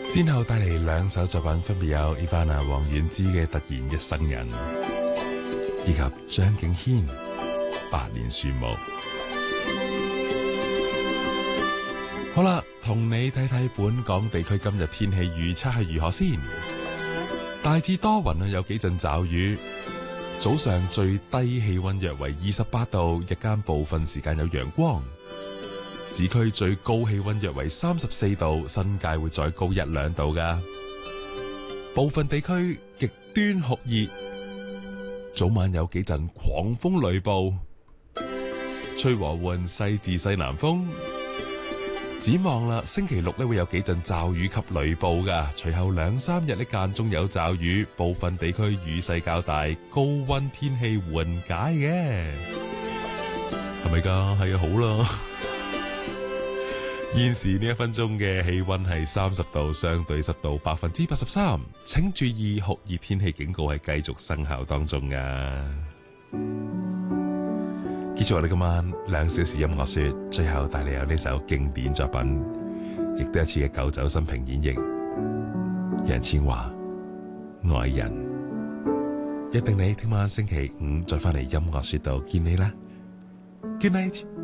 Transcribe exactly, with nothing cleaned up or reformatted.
先後帶嚟兩首作品，分別有 Ivana 王菀之嘅《突然一生人》，以及張敬軒《百年樹木》。好啦，同你睇睇本港地區今日天氣預測係如何先。大致多雲啊，有幾陣驟雨。早上最低氣溫約為二十八度，日間部分時間有陽光。市區最高氣溫約為三十四度，新界會再高一兩度噶。部分地區極端酷熱，早晚有幾陣狂風雷暴，吹和緩西至西南風。展望啦，星期六咧會有幾陣驟雨及雷暴噶，隨後兩三日咧間中有驟雨，部分地區雨勢較大，高溫天氣緩解嘅，係咪噶？係啊，好啦。現時呢一分鐘嘅氣溫係三十度，相對濕度百分之八十三，請注意酷熱天氣警告係繼續生效當中噶。結束我哋今晚兩小時音樂說，最後帶嚟有呢首經典作品，亦都一次嘅舊酒新瓶演繹，楊千嬅《愛人》。約定你聽晚星期五再翻嚟音樂說度見你啦。Good night。